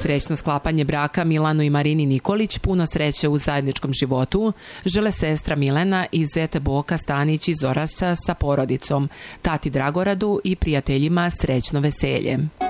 srećno sklapanje braka Milanu i Marini Nikolić, puno sreće u zajedničkom životu, žele sestra Milena i zet Boka Stanić iz Orašca sa porodicom, tati Dragoradu i prijateljima srećno veselje.